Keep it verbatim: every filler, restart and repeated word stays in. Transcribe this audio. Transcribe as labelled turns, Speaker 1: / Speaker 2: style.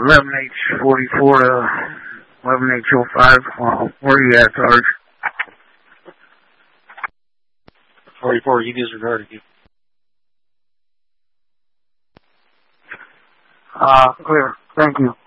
Speaker 1: eleven H forty-four, uh, eleven H oh five. Uh, where are you at, Sarge?
Speaker 2: forty-four, you disregarded you.
Speaker 1: Uh, clear. Thank you.